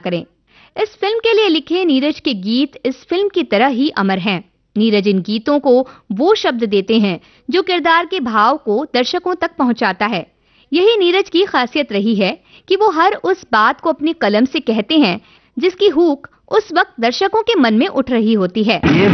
करें। इस फिल्म के लिए लिखे नीरज के गीत इस फिल्म की तरह ही अमर हैं। नीरज इन गीतों को वो शब्द देते हैं जो किरदार के भाव को दर्शकों तक पहुंचाता है। यही नीरज की खासियत रही है कि वो हर उस बात को अपनी कलम से कहते हैं जिसकी हूक उस वक्त दर्शकों के मन में उठ रही होती है।